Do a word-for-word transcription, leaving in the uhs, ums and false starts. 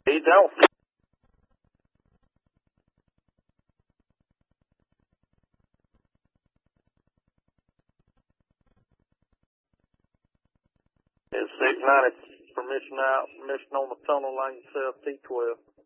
He don't. It's six ninety, permission out, permission on the tunnel line, south T twelve.